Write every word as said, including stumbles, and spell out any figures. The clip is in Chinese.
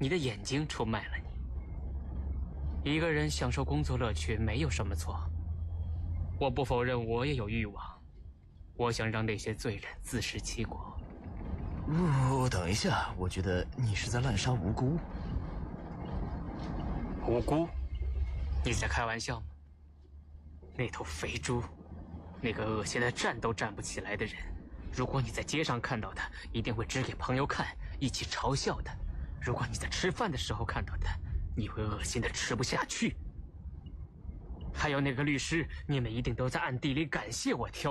你的眼睛出卖了你。一个人享受工作乐趣没有什么错，我不否认我也有欲望，我想让那些罪人自食其果。 哦，等一下，我觉得你是在滥杀无辜。 无辜？你在开玩笑吗？那头肥猪，那个恶心的站都站不起来的人，如果你在街上看到他，一定会指给朋友看，一起嘲笑他。如果你在吃饭的时候看到他，你会恶心的吃不下去。还有那个律师，你们一定都在暗地里感谢我挑